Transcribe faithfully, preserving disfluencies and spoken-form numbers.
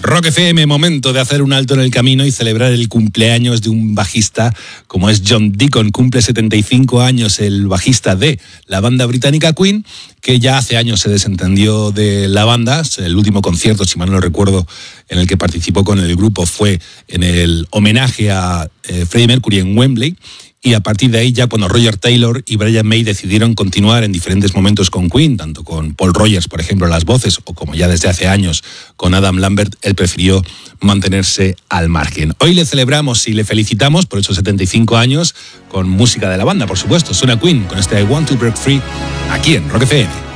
Rock F M, momento de hacer un alto en el camino y celebrar el cumpleaños de un bajista como es John Deacon. Cumple setenta y cinco años el bajista de la banda británica Queen, que ya hace años se desentendió de la banda. El último concierto, si mal no recuerdo, en el que participó con el grupo fue en el homenaje a eh, Freddie Mercury en Wembley. Y a partir de ahí, ya cuando Roger Taylor y Brian May decidieron continuar en diferentes momentos con Queen, tanto con Paul Rogers, por ejemplo, en las voces, o como ya desde hace años con Adam Lambert, él prefirió mantenerse al margen. Hoy le celebramos y le felicitamos por esos setenta y cinco años con música de la banda, por supuesto. Suena Queen con este I Want to Break Free aquí en Rock F M.